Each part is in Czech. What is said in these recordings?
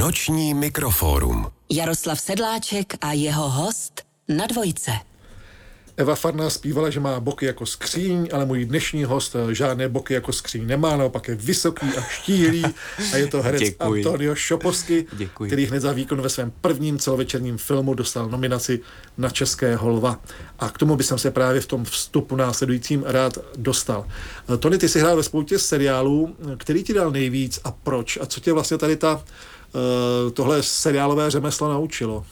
Noční mikrofórum. Jaroslav Sedláček a jeho host na Dvojce. Eva Farná zpívala, že má boky jako skříň, ale můj dnešní host žádné boky jako skříň nemá, naopak je vysoký a štíhlý a je to herec Antonio Šopovský, který hned za výkon ve svém prvním celovečerním filmu dostal nominaci na Českého lva. A k tomu bych se právě v tom vstupu následujícím rád dostal. Tony, ty jsi hrál ve spoustě seriálů, který ti dal nejvíc a proč? A co tě vlastně tady tohle seriálové řemeslo naučilo?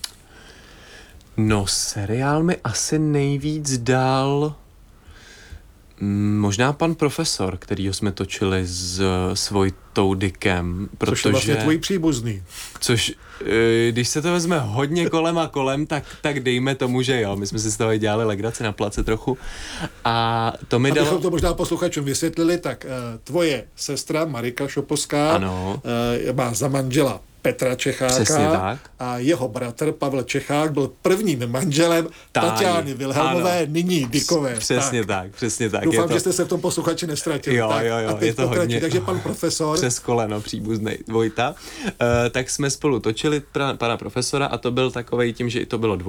No, seriál mi asi nejvíc dal možná Pan profesor, kterýho jsme točili s Vojtou Dykem, protože... Což je vlastně tvůj příbuzný. Což, když se to vezme hodně kolem a kolem, tak dejme tomu, že jo. My jsme si z toho dělali legraci na place trochu. A to mi dalo... Abychom to možná posluchačům vysvětlili, tak tvoje sestra Marika Šopovská má za manžela Petra Čecháka a jeho bratr Pavel Čechák byl prvním manželem Tatiany Vilhelmové, nyní Dykové. Přesně tak. Doufám, že jste se v tom posluchači nestratili. Jo, a teď je to hodně. Takže Pan profesor. Přes koleno příbuznej Vojta. Tak jsme spolu točili Pana profesora a to byl takovej tím, že to bylo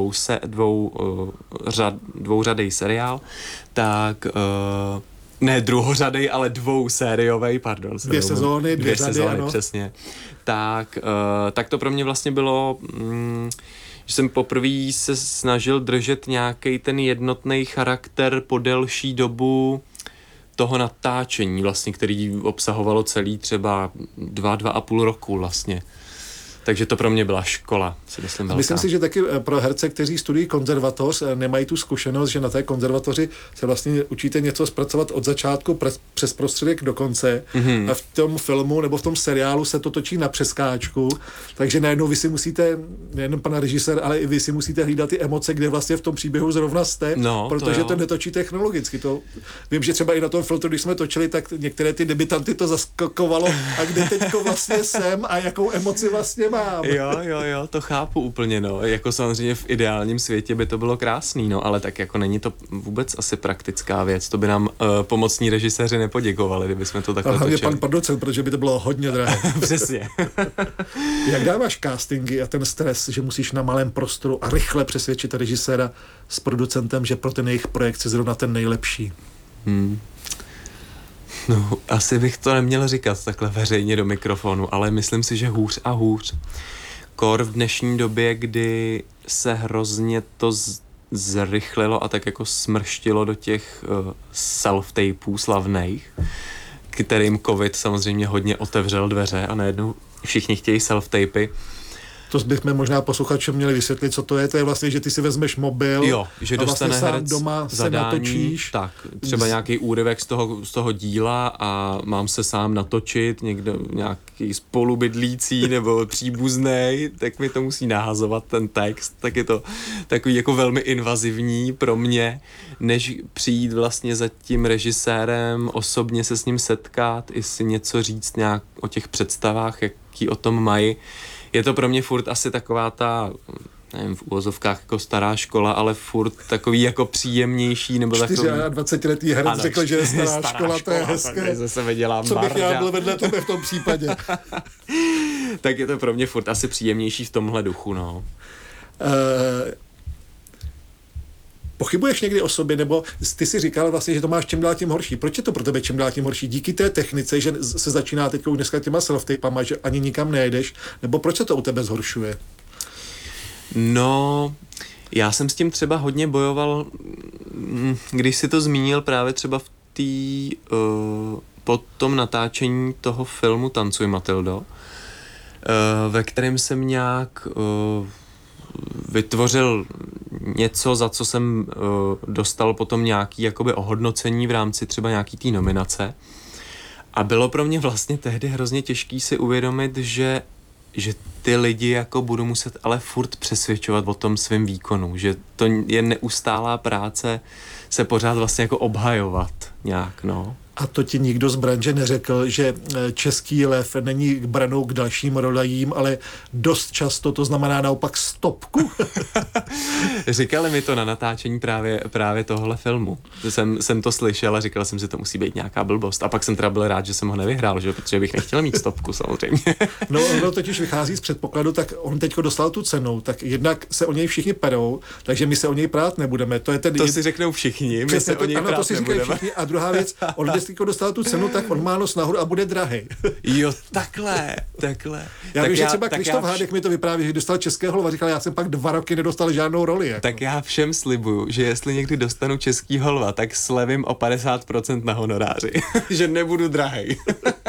dvouřadej seriál, tak... Ne druhořadej, ale dvousériovej, pardon. Dvě sezóny, ano. Přesně. Tak to pro mě vlastně bylo, že jsem poprvé se snažil držet nějaký ten jednotný charakter po delší dobu toho natáčení, vlastně, který obsahovalo celý třeba 2,5 roku vlastně. Takže to pro mě byla škola, si myslím velká. Myslím si, že taky pro herce, kteří studují konzervatoř, nemají tu zkušenost, že na té konzervatoři se vlastně učíte něco zpracovat od začátku přes prostředek do konce. A v tom filmu nebo v tom seriálu se to točí na přeskáčku, takže najednou vy si musíte, nejen pan režisér, ale i vy si musíte hlídat ty emoce, kde vlastně v tom příběhu zrovna jste, protože to netočí technologicky. Vím, že třeba i na tom filtru, když jsme točili, tak některé ty debutanty to zaskakovalo a kde teďko vlastně jsem a jakou emoci vlastně mám. Jo, to chápu úplně, no. Jako samozřejmě v ideálním světě by to bylo krásný, no, ale tak jako není to vůbec asi praktická věc. To by nám pomocní režiséři nepoděkovali, kdyby jsme to takhle točili. Hlavně pan producent, protože by to bylo hodně drahé. Přesně. Jak dáváš castingy a ten stres, že musíš na malém prostoru a rychle přesvědčit režiséra s producentem, že pro ten jejich projekt je zrovna ten nejlepší? No, asi bych to neměl říkat takhle veřejně do mikrofonu, ale myslím si, že hůř a hůř. Kor v dnešní době, kdy se hrozně to zrychlilo a tak jako smrštilo do těch self-tapeů slavných, kterým covid samozřejmě hodně otevřel dveře a najednou všichni chtějí self-tapy. To bychom možná posluchačům měli vysvětlit, co to je. To je vlastně, že ty si vezmeš mobil že a vlastně sám doma zadání, se natočíš. Tak, třeba nějaký úryvek z toho díla a mám se sám natočit, někdo nějaký spolubydlící nebo příbuznej, tak mi to musí nahazovat ten text. Tak je to takový jako velmi invazivní pro mě, než přijít vlastně za tím režisérem, osobně se s ním setkat, i si něco říct nějak o těch představách, jaký o tom mají. Je to pro mě furt asi taková ta, nevím, v uvozovkách jako stará škola, ale furt takový jako příjemnější, nebo takový... 24letý herec řekl, že je stará škola, to je hezké. Ze sebe dělám co bych já byl vedle tebe v tom případě. Tak je to pro mě furt asi příjemnější v tomhle duchu, no. Pochybuješ někdy o sobě, nebo ty si říkal vlastně, že to máš čím dál tím horší. Proč je to pro tebe čím dál tím horší? Díky té technice, že se začíná teď už dneska těma self-tapama, že ani nikam nejedeš, nebo proč se to u tebe zhoršuje? No, já jsem s tím třeba hodně bojoval, když si to zmínil právě třeba po tom natáčení toho filmu Tancuj, Matildo, ve kterém jsem nějak vytvořil něco, za co jsem dostal potom nějaký jakoby ohodnocení v rámci třeba nějaký té nominace. A bylo pro mě vlastně tehdy hrozně těžký si uvědomit, že ty lidi jako budu muset ale furt přesvědčovat o tom svém výkonu, že to je neustálá práce se pořád vlastně jako obhajovat nějak, no. A to ti nikdo z branže neřekl, že český lev není branou k dalším rolejím, ale dost často to znamená naopak stopku? Říkali mi to na natáčení právě tohle filmu. Jsem to slyšel a říkal jsem si, to musí být nějaká blbost. A pak jsem teda byl rád, že jsem ho nevyhrál, že? Protože bych nechtěl mít stopku samozřejmě. No, ono totiž vychází z předpokladu, tak on teďko dostal tu cenu, tak jednak se o něj všichni perou, takže my se o něj prát nebudeme. To si řeknou všichni, my se o něj ano, to si nebudeme. Všichni. A druhá věc, on když dostal tu cenu, tak on má nos nahoru a bude drahej. Jo, takhle. Já vím, že třeba Krištof Hádek mi to vypráví, že dostal českého lva, říkal, já jsem pak 2 roky nedostal žádnou roli. Jako. Tak já všem slibuju, že jestli někdy dostanu českýho lva, tak slevím o 50% na honoráři, že nebudu drahej.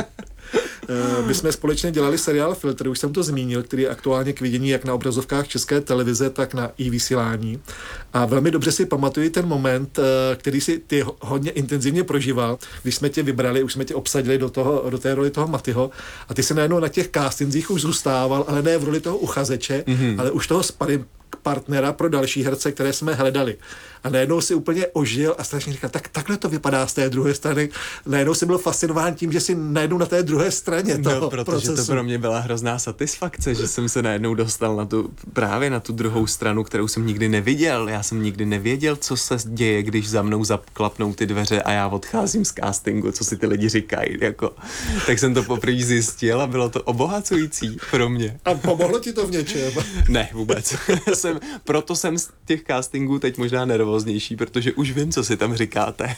My jsme společně dělali seriál Filtr, už jsem to zmínil, který je aktuálně k vidění jak na obrazovkách České televize, tak na i-vysílání. A velmi dobře si pamatuju ten moment, který si ty hodně intenzivně prožíval, když jsme tě vybrali, už jsme tě obsadili do té roli toho Matyho a ty se najednou na těch castingzích už zůstával, ale ne v roli toho uchazeče, ale už toho partnera pro další herce, které jsme hledali. A najednou si úplně ožil a strašně říkal, tak takhle to vypadá z té druhé strany. Najednou si byl fascinován tím, že si najednou na té druhé straně toho protože procesu. to pro mě byla hrozná satisfakce, že jsem se najednou dostal právě na tu druhou stranu, kterou jsem nikdy neviděl. Já jsem nikdy nevěděl, co se děje, když za mnou zaklapnou ty dveře a já odcházím z castingu, co si ty lidi říkají. Jako. Tak jsem to poprvé zjistil a bylo to obohacující pro mě. A pomohlo ti to v něčem? Ne, vůbec. Proto jsem z těch castingů teď možná nervóznější, protože už vím, co si tam říkáte.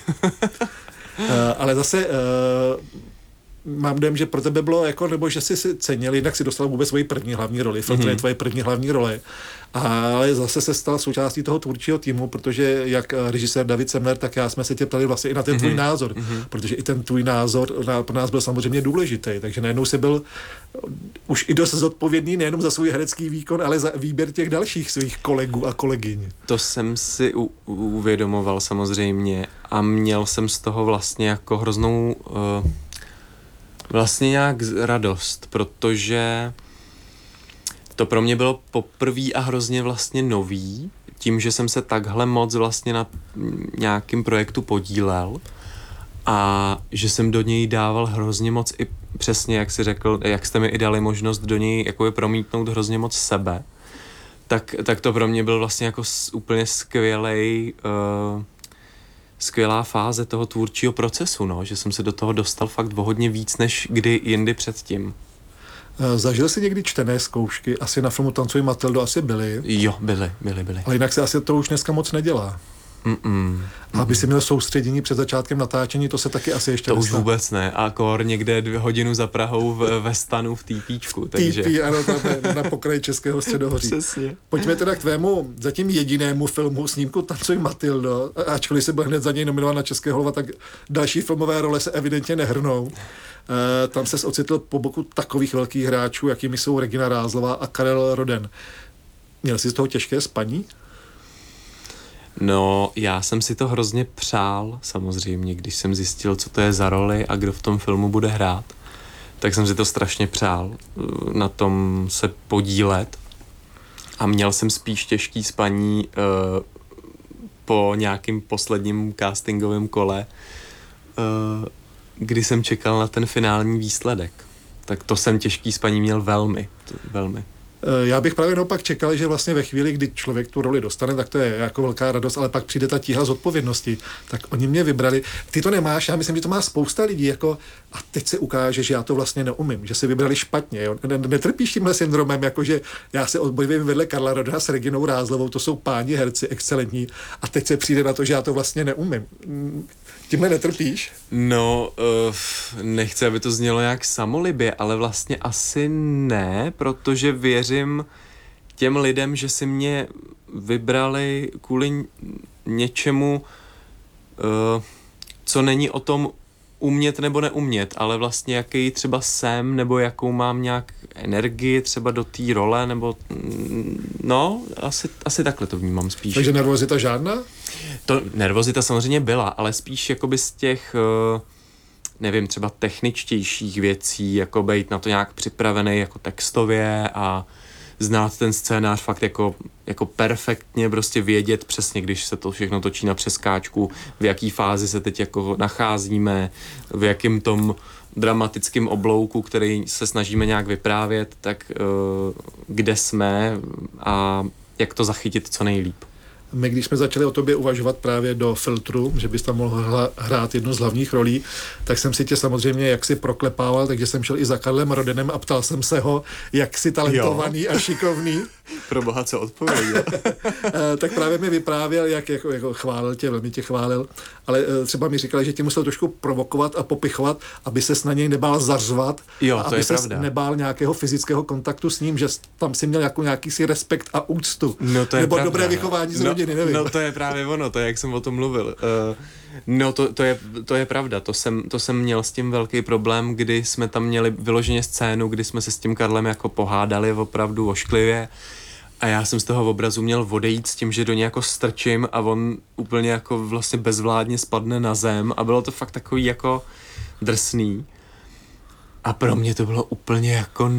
Ale zase mám dojem, že pro tebe bylo jako, nebo že jsi si cenil, jednak si dostal vůbec svoji první hlavní roli, Filtr je tvoje první hlavní role, ale zase se stal součástí toho tvůrčího týmu, protože jak režisér David Semler, tak já jsme se tě ptali vlastně i na ten tvůj názor, protože i ten tvůj názor pro nás byl samozřejmě důležitý, takže najednou si byl už i dost zodpovědný nejenom za svůj herecký výkon, ale za výběr těch dalších svých kolegů a kolegyň. To jsem si uvědomoval samozřejmě a měl jsem z toho vlastně jako hroznou vlastně nějak radost, protože to pro mě bylo poprvé a hrozně vlastně nový, tím, že jsem se takhle moc vlastně na nějakým projektu podílel a že jsem do něj dával hrozně moc i přesně, jak jsi řekl, jak jste mi i dali možnost do něj jakoby promítnout hrozně moc sebe, tak to pro mě byl vlastně jako úplně skvělá fáze toho tvůrčího procesu, no, že jsem se do toho dostal fakt o hodně víc, než kdy jindy předtím. Zažil jsi někdy čtené zkoušky? Asi na filmu Tancuj Matildo asi byly. Jo, byly. Ale jinak se asi to už dneska moc nedělá. Aby si měl soustředění před začátkem natáčení, to se taky asi ještě nestane. To už vůbec ne. A kor někde 2 hodiny za Prahou ve stanu v TPčku. Takže... TP, ano, tam na pokraji Českého středohoří. Přesně. Pojďme teda k tvému zatím jedinému filmu, snímku Tancuj Matildo. Ačkoliv se byl hned za něj nominován na Českého lva, tak další filmové role se evidentně nehrnou. Tam ses ocitl po boku takových velkých hráčů, jakými jsou Regina Rázlová a Karel Roden. Měl jsi z toho těžké spaní? No, já jsem si to hrozně přál, samozřejmě, když jsem zjistil, co to je za roli a kdo v tom filmu bude hrát. Tak jsem si to strašně přál, na tom se podílet. A měl jsem spíš těžký spaní po nějakým posledním castingovém kole, kdy jsem čekal na ten finální výsledek. Tak to jsem těžký spaní měl velmi. Já bych právě naopak čekal, že vlastně ve chvíli, kdy člověk tu roli dostane, tak to je jako velká radost, ale pak přijde ta tíha zodpovědnosti. Tak oni mě vybrali. Ty to nemáš, já myslím, že to má spousta lidí, jako a teď se ukáže, že já to vlastně neumím, že si vybrali špatně. Jo? Netrpíš tímhle syndromem, jakože já se odbojím vedle Karla Rodena s Reginou Rázlovou, to jsou páni herci excelentní a teď se přijde na to, že já to vlastně neumím. Tímhle netrpíš? No, nechci, aby to znělo nějak samolibě, ale vlastně asi ne, protože věřím těm lidem, že si mě vybrali kvůli něčemu, co není o tom umět nebo neumět, ale vlastně jaký třeba jsem, nebo jakou mám nějak energii třeba do té role, nebo no, asi takhle to vnímám spíš. Takže nervozita žádná? To nervozita samozřejmě byla, ale spíš jakoby z těch, nevím, třeba techničtějších věcí, jako být na to nějak připravený jako textově a znát ten scénář fakt jako perfektně, prostě vědět přesně, když se to všechno točí na přeskáčku, v jaký fázi se teď jako nacházíme, v jakém tom dramatickém oblouku, který se snažíme nějak vyprávět, tak kde jsme a jak to zachytit co nejlíp. My, když jsme začali o tobě uvažovat právě do Filtru, že bys tam mohl hrát jednu z hlavních rolí, tak jsem si tě samozřejmě jaksi proklepával, takže jsem šel i za Karlem Rodenem a ptal jsem se ho, jak jsi talentovaný a šikovný. Pro boha, co odpověděl. Tak právě mi vyprávěl, jak jako chválil tě, velmi tě chválil, ale třeba mi říkal, že tě musel trošku provokovat a popichovat, aby ses na něj nebál zařvat, a aby ses nebál nějakého fyzického kontaktu s ním, že tam si měl jako nějaký si respekt a úctu. No to je nebo pravda, dobré vychování z rodiny, nevím. No to je právě ono, to je, jak jsem o tom mluvil. No to je pravda, to jsem měl s tím velký problém, kdy jsme tam měli vyloženě scénu, kdy jsme se s tím Karlem jako pohádali opravdu ošklivě a já jsem z toho obrazu měl odejít s tím, že do něj jako strčím a on úplně jako vlastně bezvládně spadne na zem a bylo to fakt takový jako drsný a pro mě to bylo úplně jako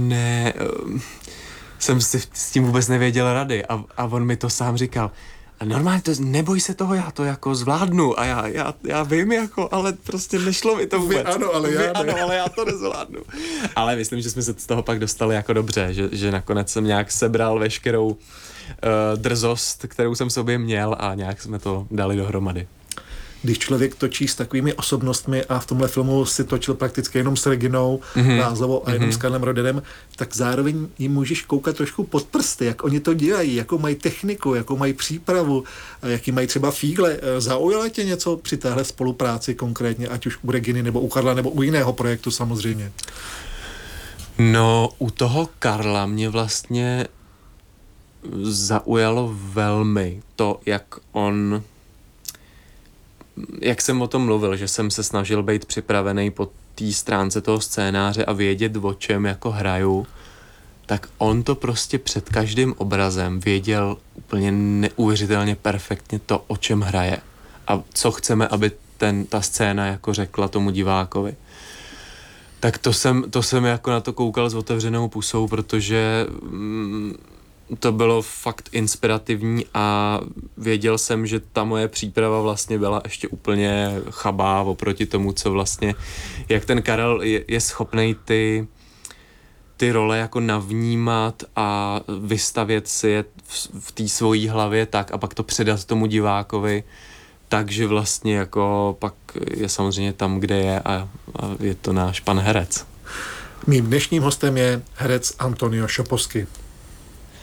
jsem si s tím vůbec nevěděl rady a on mi to sám říkal. A normálně to, neboj se toho, já to jako zvládnu a já vím jako, ale prostě nešlo mi to vůbec. Vy ano, ale já to nezvládnu. Ale myslím, že jsme se z toho pak dostali jako dobře, že nakonec jsem nějak sebral veškerou drzost, kterou jsem sobě měl a nějak jsme to dali dohromady. Když člověk točí s takovými osobnostmi a v tomhle filmu si točil prakticky jenom s Reginou Rázlovou a jenom s Karlem Rodenem, tak zároveň jim můžeš koukat trošku pod prsty, jak oni to dělají, jakou mají techniku, jakou mají přípravu, jaký mají třeba fígle. Zaujalo tě něco při téhle spolupráci konkrétně, ať už u Reginy nebo u Karla nebo u jiného projektu samozřejmě? No, u toho Karla mě vlastně zaujalo velmi to, jak jsem o tom mluvil, že jsem se snažil být připravený po té stránce toho scénáře a vědět, o čem jako hraju, tak on to prostě před každým obrazem věděl úplně neuvěřitelně perfektně to, o čem hraje a co chceme, aby ta scéna jako řekla tomu divákovi. Tak to jsem jako na to koukal s otevřenou pusou, protože to bylo fakt inspirativní a věděl jsem, že ta moje příprava vlastně byla ještě úplně chabá oproti tomu, co vlastně, jak ten Karel je schopnej ty role jako navnímat a vystavět si je v té svojí hlavě tak a pak to předat tomu divákovi, takže vlastně jako pak je samozřejmě tam, kde je a je to náš pan herec. Mým dnešním hostem je herec Antonio Šoposky.